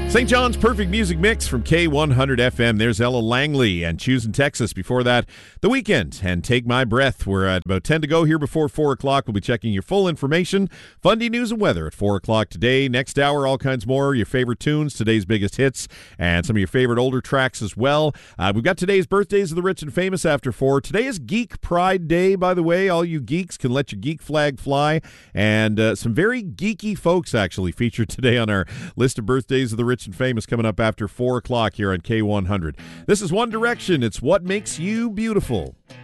St. John's Perfect Music Mix from K100 FM. There's Ella Langley and Choosing Texas. Before that, The Weeknd and Take My Breath. We're at about 10 to go here before 4 o'clock. We'll be checking your full information, Fundy news and weather at 4 o'clock today. Next hour, all kinds more, your favorite tunes, today's biggest hits, and some of your favorite older tracks as well. We've got today's birthdays of the rich and famous after 4. Today is Geek Pride Day, by the way. All you geeks can let your geek flag fly. And some very geeky folks actually featured today on our list of birthdays of the rich and famous coming up after 4 o'clock here on K100. This is One Direction. It's What Makes You Beautiful.